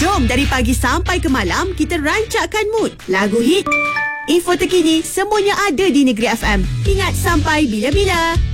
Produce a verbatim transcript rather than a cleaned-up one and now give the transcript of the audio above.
Jom dari pagi sampai ke malam kita rancakkan mood. Lagu hit, info terkini, semuanya ada di Negeri F M. Ingat sampai bila-bila.